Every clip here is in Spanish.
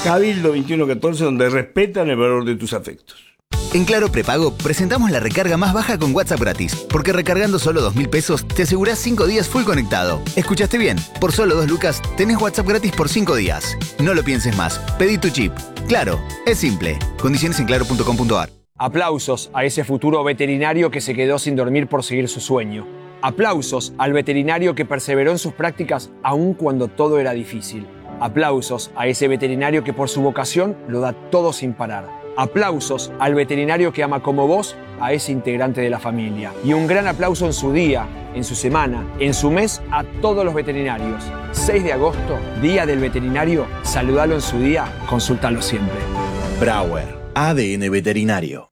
Cabildo 2114, donde respetan el valor de tus afectos. En Claro Prepago presentamos la recarga más baja con WhatsApp gratis, porque recargando solo 2.000 pesos te asegurás 5 días full conectado. ¿Escuchaste bien? Por solo 2 lucas tenés WhatsApp gratis por 5 días. No lo pienses más, pedí tu chip. Claro, es simple. Condiciones en claro.com.ar. Aplausos a ese futuro veterinario que se quedó sin dormir por seguir su sueño. Aplausos al veterinario que perseveró en sus prácticas aun cuando todo era difícil. Aplausos a ese veterinario que por su vocación lo da todo sin parar. Aplausos al veterinario que ama como vos a ese integrante de la familia. Y un gran aplauso en su día, en su semana, en su mes a todos los veterinarios. 6 de agosto, Día del Veterinario. Saludalo en su día, consúltalo siempre. Brauer, ADN Veterinario.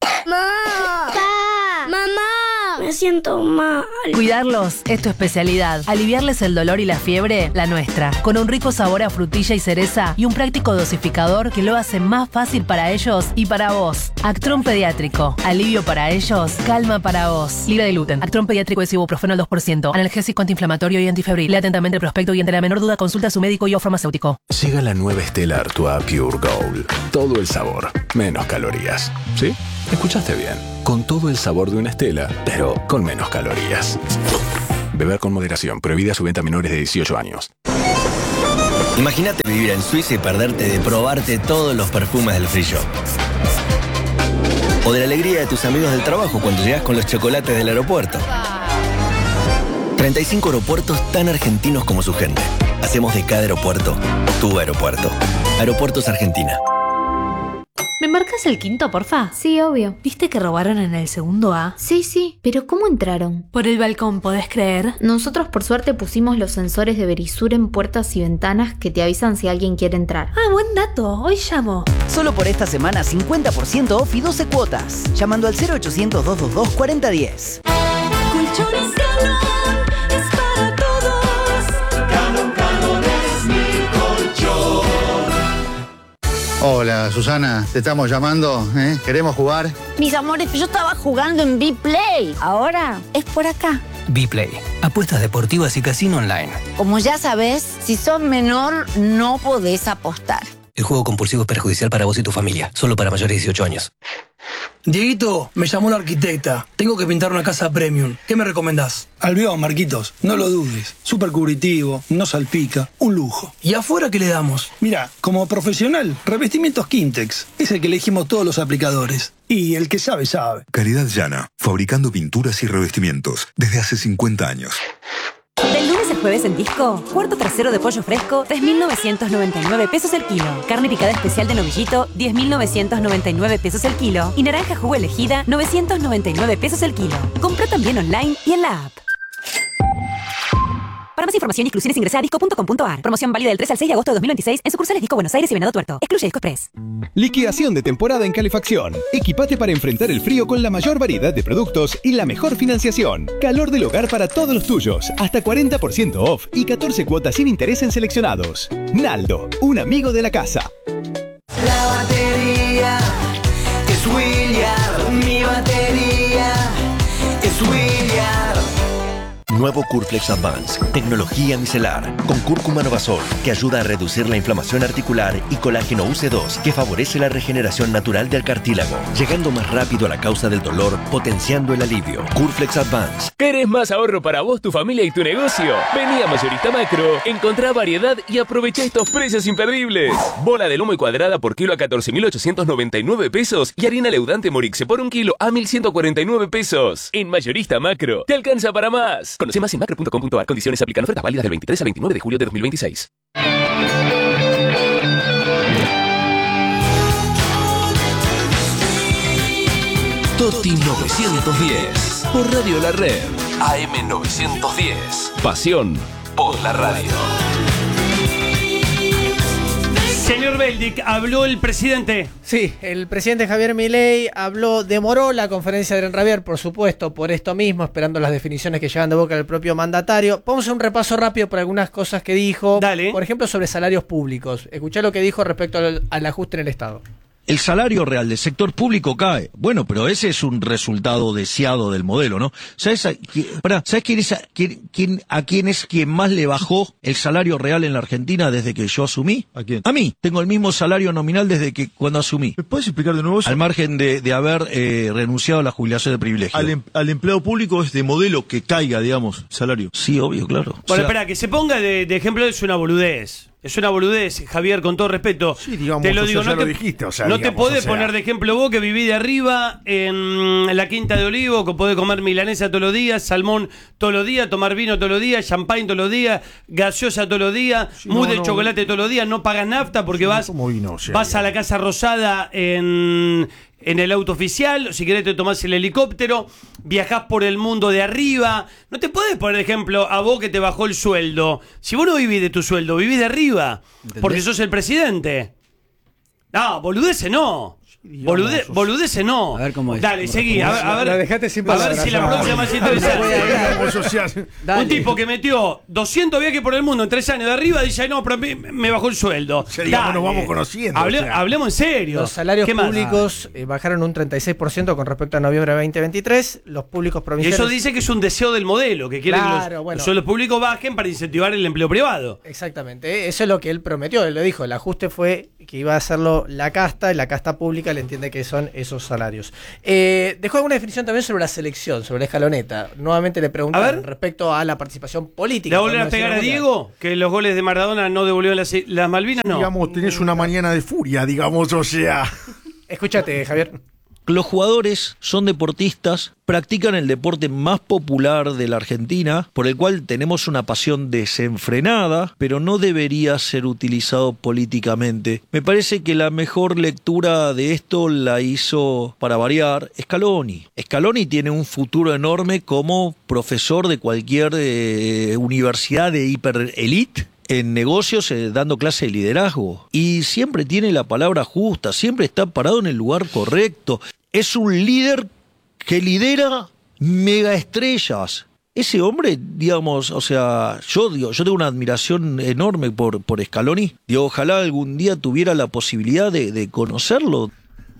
Me siento mal. Cuidarlos es tu especialidad. Aliviarles el dolor y la fiebre, la nuestra. Con un rico sabor a frutilla y cereza y un práctico dosificador que lo hace más fácil para ellos y para vos. Actron Pediátrico. Alivio para ellos, calma para vos. Libre de gluten. Actron Pediátrico es ibuprofeno al 2%. Analgésico antiinflamatorio y antifebril. Lea atentamente el prospecto y ante la menor duda consulta a su médico y o farmacéutico. Llega la nueva Stella Artois Pure Gold. Todo el sabor, menos calorías. ¿Sí? Escuchaste bien. Con todo el sabor de una Stella, pero con menos calorías. Beber con moderación. Prohibida su venta a menores de 18 años. Imagínate vivir en Suiza y perderte de probarte todos los perfumes del free shop. O de la alegría de tus amigos del trabajo cuando llegas con los chocolates del aeropuerto. 35 aeropuertos tan argentinos como su gente. Hacemos de cada aeropuerto tu aeropuerto. Aeropuertos Argentina. ¿Me marcas el quinto, porfa? Sí, obvio. ¿Viste que robaron en el segundo A? Sí, pero ¿cómo entraron? Por el balcón, ¿podés creer? Nosotros por suerte pusimos los sensores de Verisur en puertas y ventanas que te avisan si alguien quiere entrar. Ah, buen dato. Hoy llamo. Solo por esta semana 50% off y 12 cuotas. Llamando al 0800-222-4010. Colchones Galón es para todos. Galón es mi colchón. Hola, Susana, te estamos llamando, ¿eh? ¿Queremos jugar? Mis amores, yo estaba jugando en Bplay. Ahora es por acá. Bplay, apuestas deportivas y casino online. Como ya sabes, si sos menor, no podés apostar. El juego compulsivo es perjudicial para vos y tu familia. Solo para mayores de 18 años. Dieguito, me llamó la arquitecta. Tengo que pintar una casa premium. ¿Qué me recomendás? Albión, Marquitos. No lo dudes. Súper cubritivo, no salpica. Un lujo. ¿Y afuera qué le damos? Mira, como profesional, revestimientos Quintex. Es el que elegimos todos los aplicadores. Y el que sabe, sabe. Calidad Llana. Fabricando pinturas y revestimientos. Desde hace 50 años. Del lunes al jueves en Disco, cuarto trasero de pollo fresco, 3.999 pesos el kilo. Carne picada especial de novillito, 10.999 pesos el kilo. Y naranja jugo elegida, 999 pesos el kilo. Compra también online y en la app. Para más información y exclusiones ingresa a disco.com.ar. Promoción válida del 3 al 6 de agosto de 2026 en sucursales Disco Buenos Aires y Venado Tuerto. Excluye Disco Express. Liquidación de temporada en calefacción. Equipate para enfrentar el frío con la mayor variedad de productos y la mejor financiación. Calor del hogar para todos los tuyos. Hasta 40% off y 14 cuotas sin interés en seleccionados. Naldo, un amigo de la casa. La batería es William. Mi batería es William. Nuevo Curflex Advance, tecnología micelar, con cúrcuma novasol, que ayuda a reducir la inflamación articular, y colágeno UC2, que favorece la regeneración natural del cartílago, llegando más rápido a la causa del dolor, potenciando el alivio. Curflex Advance. ¿Querés más ahorro para vos, tu familia y tu negocio? Vení a Mayorista Macro, encontrá variedad y aprovechá estos precios imperdibles. Bola de lomo y cuadrada por kilo a 14.899 pesos y harina leudante Morixe por 1 kilo a 1.149 pesos. En Mayorista Macro, te alcanza para más. Conoce más en macro.com.ar. Condiciones aplican. Ofertas válidas del 23 al 29 de julio de 2026. Toti 910. Por Radio La Red. AM 910. Pasión por la radio. Señor Beldic, habló el presidente. Sí, el presidente Javier Milei habló, demoró la conferencia de Enrabiar, por supuesto, por esto mismo, esperando las definiciones que llevan de boca del propio mandatario. Vamos a hacer un repaso rápido por algunas cosas que dijo. Dale. Por ejemplo, sobre salarios públicos. Escuchá lo que dijo respecto al ajuste en el Estado. el salario real del sector público cae. Bueno, pero ese es un resultado deseado del modelo, ¿no? ¿Sabes quién es quien más le bajó el salario real en la Argentina desde que yo asumí? ¿A quién? A mí. Tengo el mismo salario nominal desde que cuando asumí. ¿Me puedes explicar de nuevo eso? Al margen de haber renunciado a la jubilación de privilegio. Al empleado público es de modelo que caiga, digamos, salario. Sí, obvio, claro. Bueno, espera, que se ponga de ejemplo es una boludez. Es una boludez, Javier, con todo respeto. Sí, digamos, te lo digo, ya no lo te, dijiste, o sea, no digamos, te podés o sea, poner de ejemplo vos que vivís de arriba en la Quinta de Olivo, que podés comer milanesa todos los días, salmón todos los días, tomar vino todos los días, champagne todos los días, gaseosa todos los días, mousse de chocolate todos los días, no pagas nafta porque vas a la Casa Rosada en el auto oficial, si querés te tomás el helicóptero, viajás por el mundo de arriba. No te podés poner de ejemplo a vos que te bajó el sueldo. Si vos no vivís de tu sueldo, vivís de arriba, porque sos el presidente. No, boludeces no. Boludece no. A ver cómo es. Dale, seguí. A ver si la próxima más interesante. Un tipo que metió 200 viajes por el mundo en 3 años de arriba dice, no, pero me bajó el sueldo. Digamos, nos vamos conociendo. Hablemos en serio. Los salarios públicos bajaron un 36% con respecto a noviembre de 2023. Los públicos provinciales. Y eso dice que es un deseo del modelo, que quiere que los sueldos públicos bajen para incentivar el empleo privado. Exactamente. Eso es lo que él prometió. Él lo dijo. El ajuste fue que iba a hacerlo la casta, y la casta pública le entiende que son esos salarios. Dejó alguna definición también sobre la selección, sobre la escaloneta. Nuevamente le preguntaron respecto a la participación política. ¿Le volver a pegar a Diego? ¿Que los goles de Maradona no devolvieron las Malvinas? No. Digamos, tenés una mañana de furia, digamos, o sea. Escúchate, Javier. Los jugadores son deportistas, practican el deporte más popular de la Argentina, por el cual tenemos una pasión desenfrenada, pero no debería ser utilizado políticamente. Me parece que la mejor lectura de esto la hizo, para variar, Scaloni. Scaloni tiene un futuro enorme como profesor de cualquier universidad de hiperelite, en negocios, dando clase de liderazgo. Y siempre tiene la palabra justa, siempre está parado en el lugar correcto. Es un líder que lidera megaestrellas. Ese hombre, digamos, o sea, yo tengo una admiración enorme por Scaloni. Digo, ojalá algún día tuviera la posibilidad de conocerlo.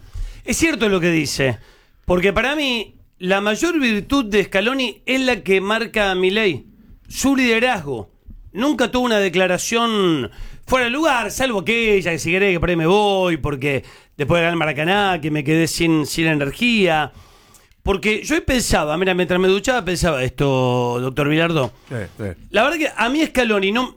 Es cierto lo que dice, porque para mí la mayor virtud de Scaloni es la que marca a Milei, su liderazgo. Nunca tuvo una declaración fuera de lugar, salvo aquella que si querés que por ahí me voy, porque después de ganar Maracaná, que me quedé sin energía. Porque yo pensaba, mira, mientras me duchaba pensaba esto, doctor Bilardo. Sí. La verdad que a mí Scaloni no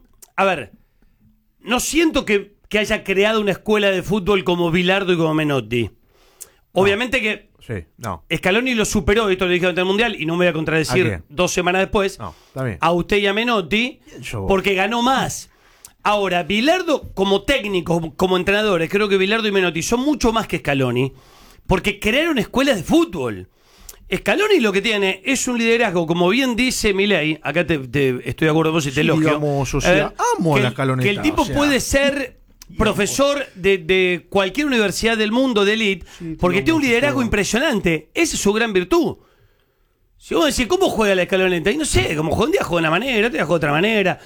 siento que haya creado una escuela de fútbol como Bilardo y como Menotti. Obviamente que Scaloni lo superó, esto lo dije ante el Mundial, y no me voy a contradecir 2 semanas después, a usted y a Menotti, porque ganó más. Ahora, Bilardo como técnico, como entrenadores, creo que Bilardo y Menotti son mucho más que Scaloni, porque crearon escuelas de fútbol. Scaloni lo que tiene es un liderazgo, como bien dice Milei, acá estoy de acuerdo con vos y te elogio. Digamos, o sea, amo la Scaloneta. Que el tipo puede ser profesor de cualquier universidad del mundo de elite, porque tiene un liderazgo impresionante. Esa es su gran virtud. Si vos decís, ¿cómo juega la Scaloneta? Y no sé, como un día juega de una manera, otro día juega de otra manera.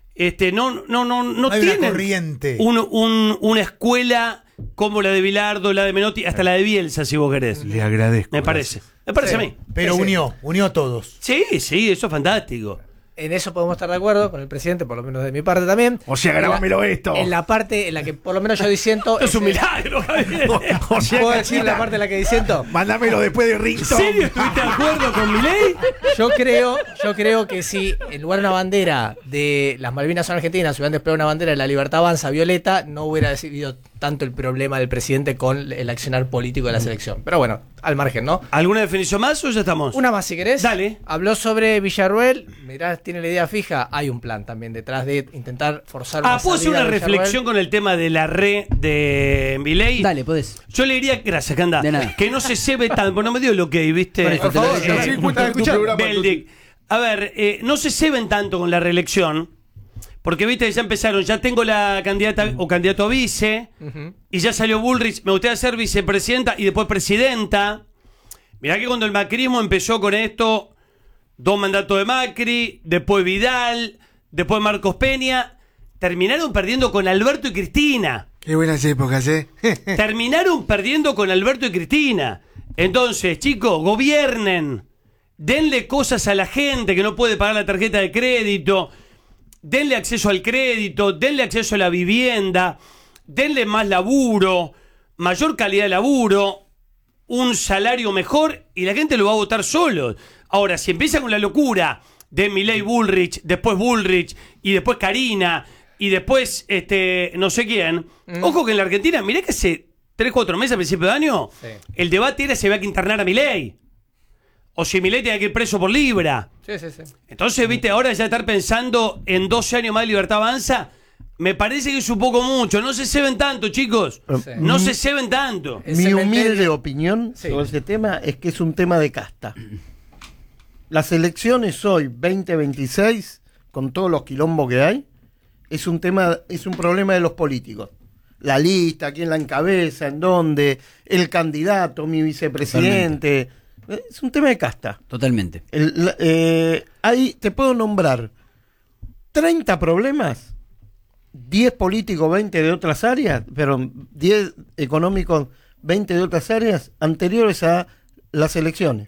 No tiene una escuela como la de Bilardo, la de Menotti, hasta la de Bielsa, si vos querés. Le agradezco. Me parece a mí. Pero unió a todos. Sí, eso es fantástico. En eso podemos estar de acuerdo con el presidente, por lo menos de mi parte también. O sea, grabámelo esto. En la parte en la que por lo menos yo disiento. Es un milagro, Javier. O sea, ¿puedo decir la parte en la que disiento? Mándamelo después de Rington. ¿En serio estuviste de acuerdo con Milei? Yo creo que si en lugar de una bandera de las Malvinas son argentinas, hubieran desplegado una bandera de la Libertad Avanza violeta, no hubiera sido tanto el problema del presidente con el accionar político de la selección. Pero bueno, al margen, ¿no? ¿Alguna definición más o ya estamos? Una más, si querés. Dale. Habló sobre Villarruel. Mirá, tiene la idea fija. Hay un plan también detrás de intentar forzar una ¿puedo hacer una reflexión con el tema de la red de Milei? Dale, podés. Yo le diría, gracias, Canda, que no se cebe tanto. No me dio lo que ¿viste? Por favor, Beldic. A ver, no se ceben tanto con la reelección. Porque viste, ya empezaron, ya tengo la candidata o candidato a vice, y ya salió Bullrich, me gustaría ser vicepresidenta y después presidenta. Mirá que cuando el macrismo empezó con esto, 2 mandatos de Macri, después Vidal, después Marcos Peña, terminaron perdiendo con Alberto y Cristina. Qué buenas épocas, ¿eh? Terminaron perdiendo con Alberto y Cristina. Entonces, chicos, gobiernen. Denle cosas a la gente que no puede pagar la tarjeta de crédito. Denle acceso al crédito. Denle acceso a la vivienda. Denle más laburo. Mayor calidad de laburo. Un salario mejor. Y la gente lo va a votar solo. Ahora, si empieza con la locura de Milei Bullrich, después Bullrich, y después Karina, y después no sé quién. Ojo que en la Argentina, mirá que hace 3-4 meses a principio de año, el debate era si había que internar a Milei. O si Milei tenía que ir preso por libra. Sí. Entonces, viste, ahora ya estar pensando en 12 años más de Libertad Avanza, me parece que es un poco mucho. No se ceben tanto, chicos. No se ceben tanto. Mi humilde opinión sobre ese tema es que es un tema de casta. Las elecciones hoy, 2026, con todos los quilombos que hay, es un problema de los políticos. La lista, quién la encabeza, en dónde, el candidato, mi vicepresidente. Totalmente. Es un tema de casta. Totalmente. Ahí te puedo nombrar 30 problemas, 10 políticos, 20 de otras áreas, pero 10 económicos, 20 de otras áreas anteriores a las elecciones.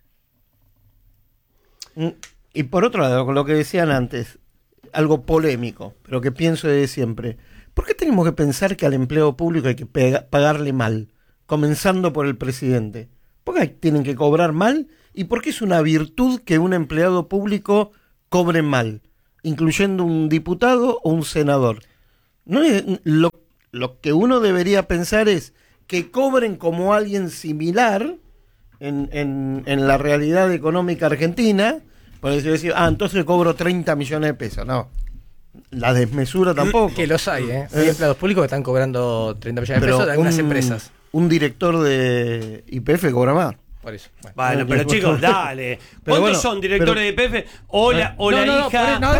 Y por otro lado, con lo que decían antes, algo polémico, pero que pienso desde siempre. ¿Por qué tenemos que pensar que al empleado público hay que pagarle mal? Comenzando por el presidente. ¿Por qué tienen que cobrar mal? ¿Y por qué es una virtud que un empleado público cobre mal? Incluyendo un diputado o un senador. No es, lo que uno debería pensar es que cobren como alguien similar en la realidad económica argentina. Por decir, entonces cobro 30 millones de pesos. No, la desmesura tampoco. Que los hay, ¿eh? Hay empleados públicos que están cobrando 30 millones de pesos de algunas empresas. Un director de YPF cobra más. Por eso. Bueno, pero chicos, dale. ¿Cuántos son directores de YPF? O la hija...